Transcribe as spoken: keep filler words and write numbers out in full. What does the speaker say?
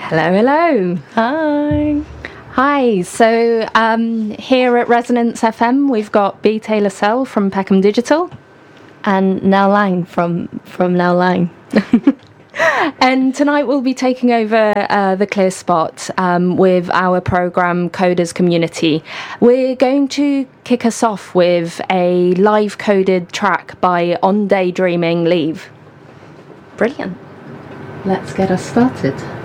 Hello, hello. Hi. Hi. So um, here at Resonance F M, we've got B. Taylor Sell from Peckham Digital. And Nell Lang from, from Nell Lang. And tonight we'll be taking over uh, the Clear Spot um, with our programme Coders Community. We're going to kick us off with a live coded track by On Daydreaming Leave. Brilliant. Let's get us started.